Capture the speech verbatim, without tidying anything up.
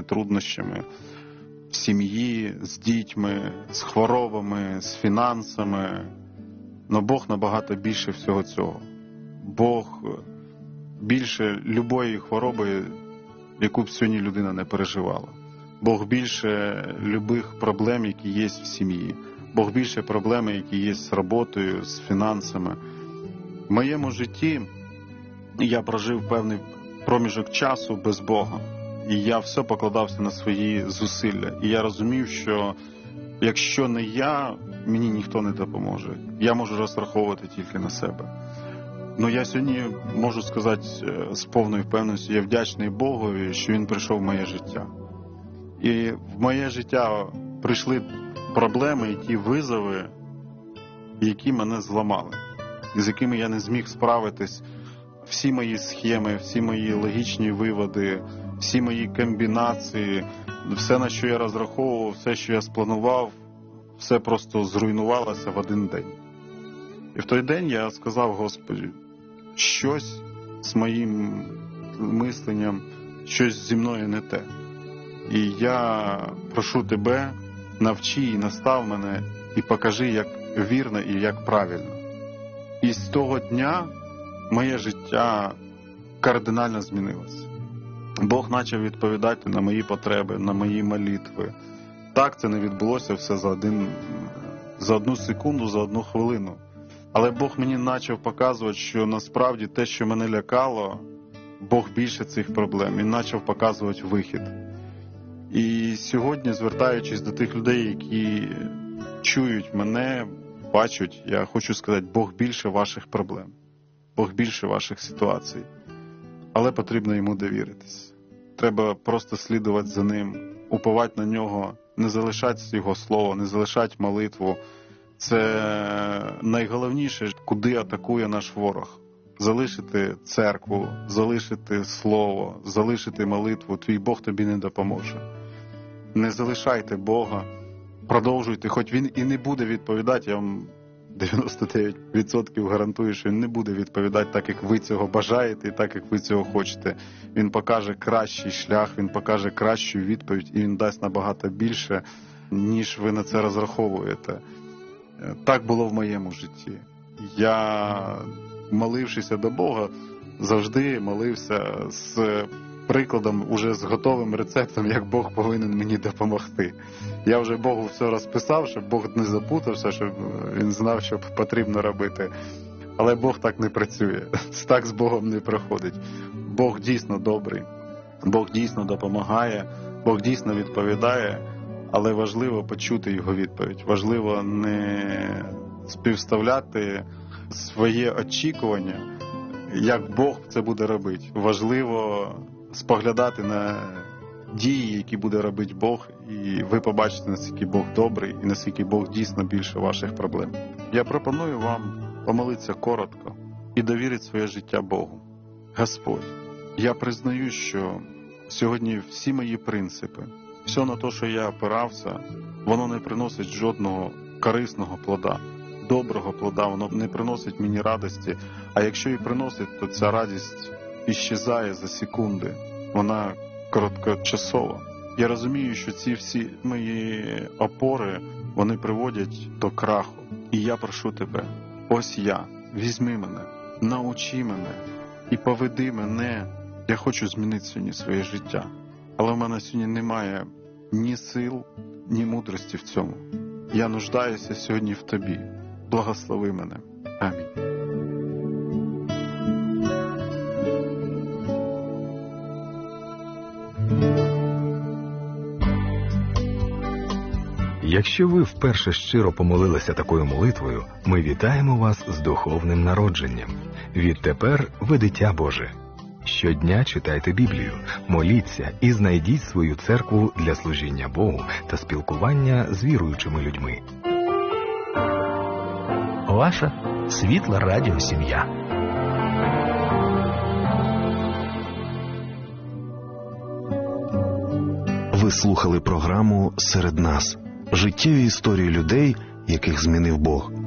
всякими труднощами в сім'ї, з дітьми, з хворобами, з фінансами. Но Бог набагато більше всього цього. Бог більше любої хвороби, яку б сьогодні людина не переживала. Бог більше любих проблем, які є в сім'ї. Бог більше проблем, які є з роботою, з фінансами. В моєму житті я прожив певний проміжок часу без Бога. І я все покладався на свої зусилля. І я розумів, що якщо не я, мені ніхто не допоможе. Я можу розраховувати тільки на себе. Ну, я сьогодні можу сказати з повною впевненістю, я вдячний Богові, що Він прийшов в моє життя. І в моє життя прийшли проблеми, які визови, які мене зламали, з якими я не зміг справитись. Всі мої схеми, всі мої логічні виводи, всі мої комбінації, все, на що я розраховував, все, що я спланував, все просто зруйнувалося в один день. І в той день я сказав Господі, щось з моїм мисленням, щось зі мною не те. І я прошу тебе, навчи і настав мене, і покажи, як вірно і як правильно. І з того дня моє життя кардинально змінилося. Бог почав відповідати на мої потреби, на мої молитви. Так, це не відбулося все за, один, за одну секунду, за одну хвилину. Але Бог мені почав показувати, що насправді те, що мене лякало, Бог більше цих проблем. Він почав показувати вихід. І сьогодні, звертаючись до тих людей, які чують мене, бачать, я хочу сказати, Бог більше ваших проблем. Бог більше ваших ситуацій. Але потрібно йому довіритись. Треба просто слідувати за ним, уповати на нього, не залишати його слово, не залишати молитву. Це найголовніше, куди атакує наш ворог. Залишити церкву, залишити слово, залишити молитву, твій Бог тобі не допоможе. Не залишайте Бога, продовжуйте, хоч він і не буде відповідати, я вам дев'яносто дев'ять відсотків гарантую, що він не буде відповідати так, як ви цього бажаєте і так, як ви цього хочете. Він покаже кращий шлях, він покаже кращу відповідь і він дасть набагато більше, ніж ви на це розраховуєте. Так було в моєму житті. Я, молившися до Бога, завжди молився з прикладом, уже з готовим рецептом, як Бог повинен мені допомогти. Я вже Богу все розписав, щоб Бог не запутався, щоб він знав, що потрібно робити. Але Бог так не працює. Так з Богом не проходить. Бог дійсно добрий. Бог дійсно допомагає. Бог дійсно відповідає. Але важливо почути його відповідь. Важливо не співставляти своє очікування, як Бог це буде робити. Важливо споглядати на дії, які буде робити Бог, і ви побачите, наскільки Бог добрий і наскільки Бог дійсно більше ваших проблем. Я пропоную вам помолитися коротко і довірити своє життя Богу. Господь, я признаю, що сьогодні всі мої принципи, все на те, що я опирався, воно не приносить жодного корисного плода, доброго плода, воно не приносить мені радості, а якщо і приносить, то ця радість іщезає за секунди, вона короткочасова. Я розумію, що ці всі мої опори, вони приводять до краху. І я прошу тебе, ось я, візьми мене, научи мене і поведи мене. Я хочу змінити сьогодні своє життя, але в мене сьогодні немає ні сил, ні мудрості в цьому. Я нуждаюся сьогодні в тобі. Благослови мене. Амінь. Якщо ви вперше щиро помолилися такою молитвою, ми вітаємо вас з духовним народженням. Відтепер ви дитя Боже. Щодня читайте Біблію, моліться і знайдіть свою церкву для служіння Богу та спілкування з віруючими людьми. Ваша світла радіосім'я. Ви слухали програму «Серед нас» – життєві історії людей, яких змінив Бог.